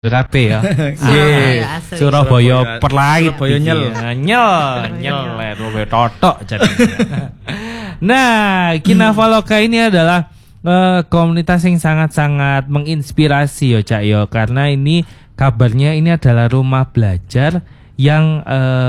Kabeh ya. Surabaya perlait. Surabaya nyel totok jadi. Nah, Kinavaloka ini adalah komunitas yang sangat-sangat menginspirasi ya Cak yo, karena ini kabarnya ini adalah rumah belajar yang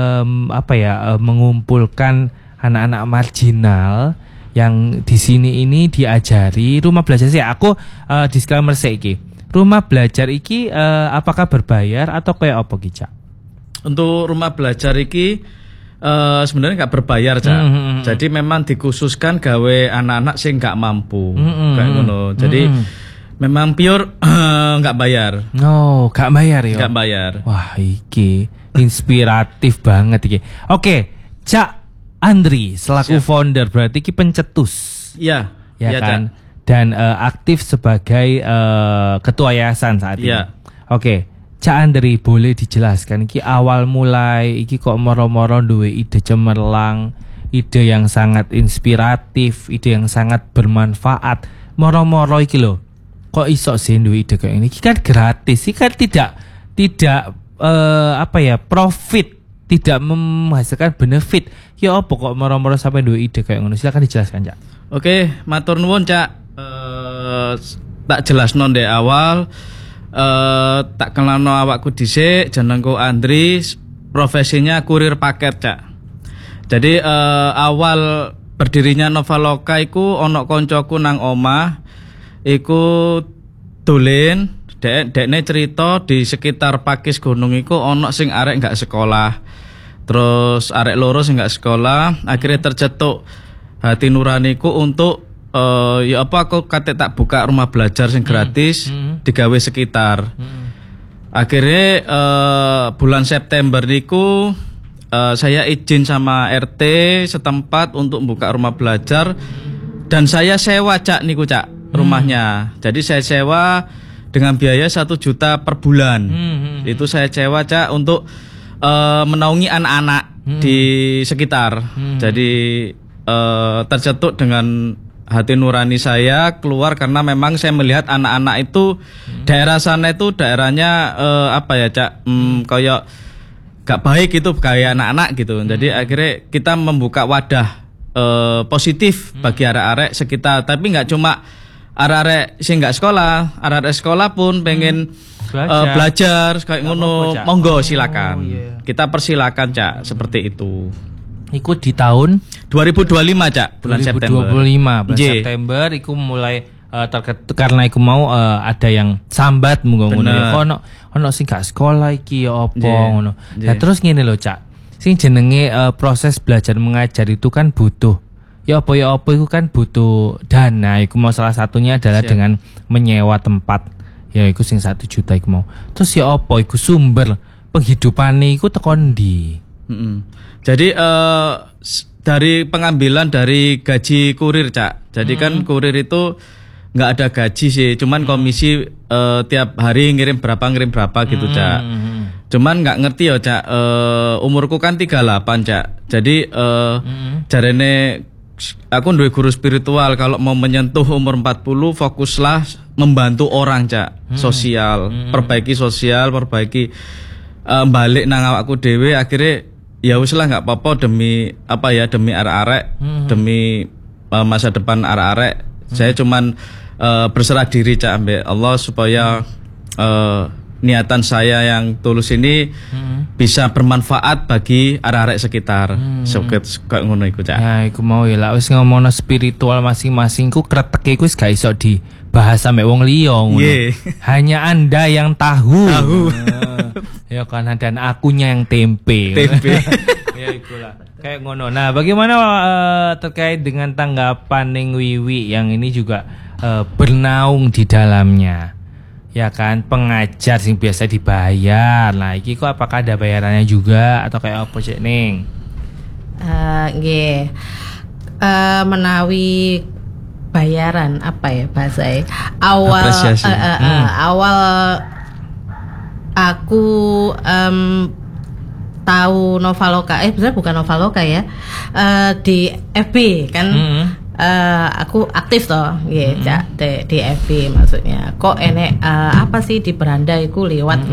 mengumpulkan anak-anak marginal yang di sini ini diajari rumah belajar sih. Aku disclaimer iki. Rumah belajar iki apakah berbayar atau kayak apa Ki Cak? Untuk rumah belajar iki sebenarnya nggak berbayar Cak. Jadi memang dikhususkan gawe anak-anak sing nggak mampu kayak ngono. Jadi memang pure nggak bayar. Oh, nggak bayar ya? Nggak bayar. Wah, iki inspiratif banget iki. Oke, Cak Andri selaku founder berarti iki pencetus. Iya. Ya kan? Cak. Dan aktif sebagai ketua yayasan saat ini. Oke, Cak Andri boleh dijelaskan iki awal mulai iki kok moro-moro duwe ide cemerlang, ide yang sangat inspiratif, ide yang sangat bermanfaat. Moro-moro iki lho. Kok iso sih duwe ide kayak ini? Iki kan gratis, iki kan tidak profit, tidak menghasilkan benefit. Ya apa kok moro-moro sampai duwe ide kayak ngono? Silakan dijelaskan, Cak. Oke, matur nuwun Cak. Tak jelasno ndek awal, tak kenalno awakku dhisik, jenengku Andri, profesinya kurir paket Cak. Jadi awal berdirinya Novaloka iku ono koncoku nang omah, iku dolen, dekne cerita di sekitar Pakis Gunung iku ono sing arek nggak sekolah, terus arek loro sing nggak sekolah, akhirnya tercetuk hati nuraniku untuk aku kate tak buka rumah belajar sing gratis digawe sekitar. Akhirnya bulan September niku saya izin sama RT setempat untuk buka rumah belajar dan saya sewa Cak niku Cak rumahnya. Jadi saya sewa dengan biaya 1 juta per bulan. Itu saya sewa Cak untuk menaungi anak-anak di sekitar. Jadi tercetuk dengan hati nurani saya keluar karena memang saya melihat anak-anak itu daerah sana itu daerahnya Cak kayak gak baik itu kayak anak-anak gitu. Jadi akhirnya kita membuka wadah positif bagi arek-arek sekitar, tapi nggak cuma arek-arek sing nggak sekolah, arek-arek sekolah pun pengen belajar kayak ngono, monggo silakan. Kita persilakan Cak seperti itu. Ikut di tahun 2025 Cak, bulan 2025 bulan September iku mulai karena iku mau ada yang sambat munggo ngono ya. Ono sing gak sekolah iki ya apa ngono. Nah terus ngene lho Cak. Sing jenenge proses belajar mengajar itu kan butuh ya apa iku kan butuh dana. Iku mau salah satunya adalah dengan menyewa tempat. Ya iku sing 1 juta iku mau. Terus ya apa iku sumber penghidupane iku teko ndi? Jadi dari pengambilan dari gaji kurir Cak. Jadi kan kurir itu nggak ada gaji sih, cuman komisi tiap hari ngirim berapa gitu Cak. Cuman nggak ngerti ya Cak, umurku kan 38 Cak. Jadi jarene aku duwe guru spiritual, kalau mau menyentuh umur 40 fokuslah membantu orang Cak, sosial, perbaiki balik nang awakku dhewe. Akhirnya ya wis lah nggak apa-apa demi arek-arek, demi masa depan arek-arek. Saya cuman berserah diri Cak ambek Allah supaya niatan saya yang tulus ini bisa bermanfaat bagi arek-arek sekitar. Kayak ngono iku Cak. Ya iku mau ya lah wis ngomongno spiritual masing-masing ku kretek iku wis gak iso dibahas sampe wong liya ngono. Hanya Anda yang tahu. Ya kan, dan akunya yang tempe. Ya ikulah kayak ngono. Nah bagaimana terkait dengan tanggapan Ning Wiwi yang ini juga bernaung di dalamnya, ya kan, pengajar sing biasa dibayar. Nah iki kok apakah ada bayarannya juga atau kayak apa Cek Ning? Nggih, menawi bayaran apa ya bahasanya awal aku tahu Novaloka, sebenarnya bukan Novaloka ya, di FB kan, aku aktif toh, Cak di FB maksudnya. Kok enek apa sih di beranda iku lewat